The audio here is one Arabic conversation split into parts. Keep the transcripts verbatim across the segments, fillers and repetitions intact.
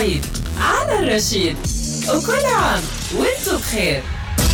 سعيد على الرشيد، وكل عام وانتم بخير.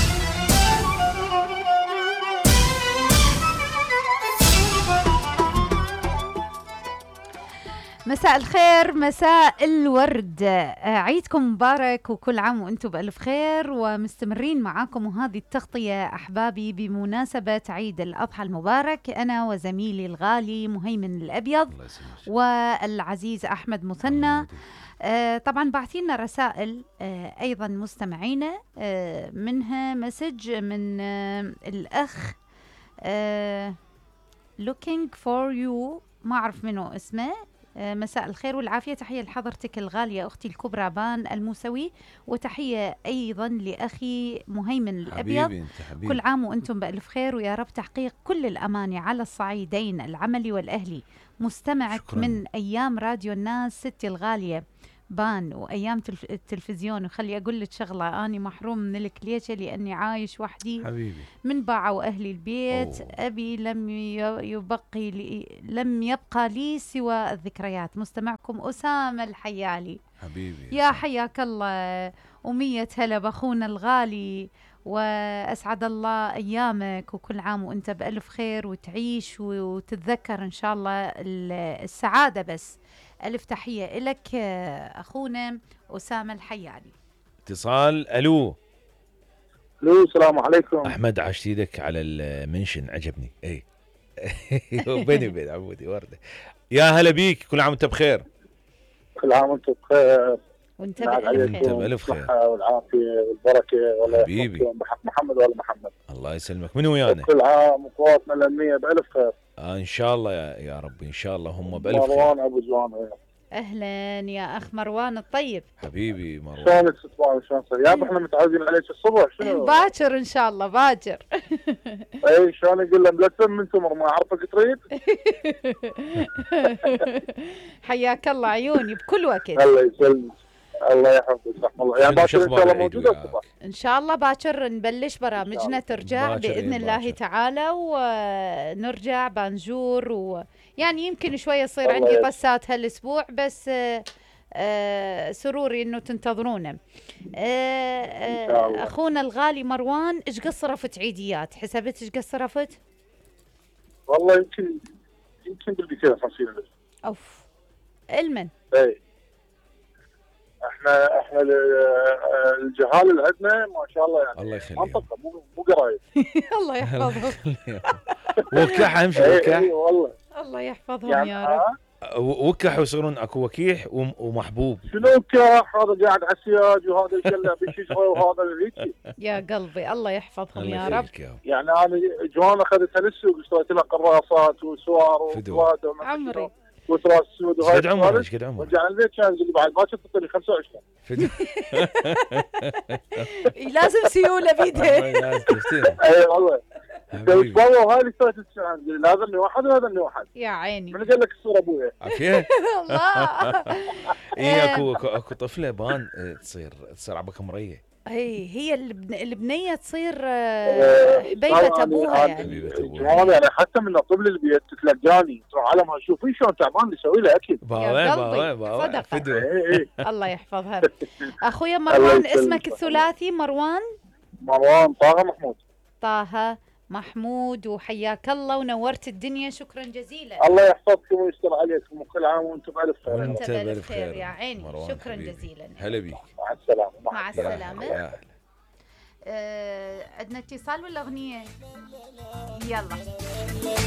مساء الخير، مساء الورد، عيدكم مبارك وكل عام وانتم بألف خير. ومستمرين معاكم وهذه التغطية أحبابي بمناسبة عيد الأضحى المبارك، أنا وزميلي الغالي مهيمن الأبيض والعزيز أحمد مثنى. آه طبعا بعثينا رسائل آه أيضا مستمعينا، آه منها مسج من آه الأخ آه looking for you، ما أعرف منه اسمه. مساء الخير والعافية، تحية لحضرتك الغالية أختي الكبرى بان الموسوي، وتحية أيضا لأخي مهيمن الأبيض. حبيبي انت حبيبي. كل عام وأنتم بألف خير، ويا رب تحقيق كل الأماني على الصعيدين العملي والأهلي. مستمعك شكراً. من أيام راديو الناس ستي الغالية بان، وأيام تلف... التلفزيون. وخلي أقول لك شغلة، أنا محروم من الكليشة لأني عايش وحدي حبيبي من باعوا أهلي البيت. أوه. أبي لم يبقي لي لم يبقى لي سوى الذكريات. مستمعكم أسامة الحيالي. حبيبي يا حياك الله ومية هلا بأخونا الغالي، وأسعد الله أيامك، وكل عام وأنت بألف خير، وتعيش وتتذكر إن شاء الله السعادة. بس ألف تحية إلك أخونا أسامة الحيالي. اتصال. الو الو السلام عليكم. احمد، عشت ايدك على المنشن، عجبني. اي بيني وبين عمودي ورده. يا هلا بيك، كل عام وانت بخير. كل عام وانتم بخير وانت بألف انت خير. بألف خير الصحة والعافية والبركة، والله حبيبي. يحفظكم بحق محمد ولا محمد. الله يسلمك. من ويانا؟ كل عام وقواتنا الأمنية بألف خير. آه ان شاء الله يا, يا رب، ان شاء الله هم بألف خير. مروان أبو جوان. أهلا يا أخ مروان الطيب. حبيبي مروان. شلونك ستوان؟ شلون صار؟ يا احنا متعودين عليك الصبح شنو؟ باكر إن شاء الله باكر. اي شلون يقول له ملتم من تمر ما اعرفك تريد. حياك الله عيوني بكل وقت. الله يسلمك، الله يحفظك، رحم الله. يعني باكر ان شاء الله موجوده الصبح. إن شاء الله باكر نبلش برامجنا ترجع باكر بإذن إيه الله باكر. تعالى، ونرجع بانجور، ويعني يمكن شوية يصير الله عندي يسلمك. قسات هالأسبوع، بس آه آه سروري إنه تنتظرونا. آه شاء آه الله. أخونا الغالي مروان، إيش قد صرفت عيديات؟ حسبت إيش قد صرفت؟ والله يمكن يمكن بالكثير خمسين ألف. أوف المن. اي احنا احنا ال- الجهال اللي عندنا ما شاء الله يعني الله يخليهم. منطقه مو مو قرايب. الله يحفظهم. وكح امشي اي وكح. اي والله الله يحفظهم يعني يا رب. ها؟ وكح ويصيرون اكو وكيح وم- ومحبوب. شنو كاح هذا قاعد على السياج وهذا يشلع بالشجره وهذا هيك. يا قلبي الله يحفظهم الله يا رب. يخليك يا يعني انا جوان اخذتها للسوق اشتريت لها قراصات وسوار فدوة. وقواده عمري وتراس سود ايش قد عمرك؟ ايش قد عمرك؟ رجعنا البيت كان يقول لي بعد باكر تعطيني خمسة وعشرين. فدوة. لازم سيولة بيدها. لازم تشتري. اي والله. حبيبي. والله هاي اللي اشتريت الساعه هذا اللي واحد وهذا اللي واحد. يا عيني من قال لك الصوره ابويا؟ عافية. الله. اي اكو اكو اكو طفله بان آه، تصير تصير عبا كمريه. هي هي البن- البنية تصير آه، حبيبة أبوها يعني. حبيبة أبوها. جوان يعني حتى من طفل البيت تتلقاني تروح على ما شوفي شلون تعبان يسوي له اكل. باوي يا باوي قلبي، باوي صدقة. فدوة. اي اي الله يحفظها. أخويا الله مروان، يسلمك. اسمك الثلاثي مروان مروان طه محمود. طه محمود، وحياك الله ونورت الدنيا. شكرا جزيلا. الله يحفظكم ويستر عليكم وكل عام وانتم بألف خير. وانت أنت بألف بألف خير خير يا عيني. مروان شكرا حبيبي. جزيلا. هلا بيك. مع السلامه. مع يا السلامة. هلا، يا هلا. آه، عندنا اتصال ولا أغنية؟ يلا.